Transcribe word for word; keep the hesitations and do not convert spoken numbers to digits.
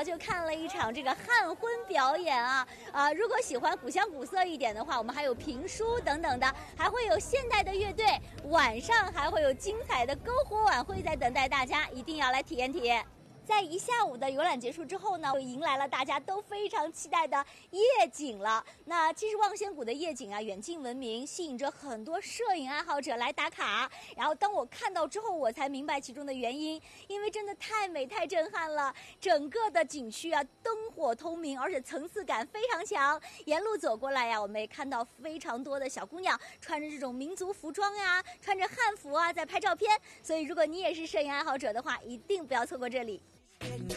就看了一场这个汉婚表演啊啊、呃！如果喜欢古香古色一点的话，我们还有评书等等的，还会有现代的乐队，晚上还会有精彩的篝火晚会在等待大家，一定要来体验体验。在一下午的游览结束之后呢，就迎来了大家都非常期待的夜景了。那其实望仙谷的夜景啊，远近闻名，吸引着很多摄影爱好者来打卡。然后当我看到之后，我才明白其中的原因，因为真的太美太震撼了。整个的景区啊，灯火通明，而且层次感非常强。沿路走过来呀，我们也看到非常多的小姑娘穿着这种民族服装呀，穿着汉服啊，在拍照片。所以如果你也是摄影爱好者的话，一定不要错过这里。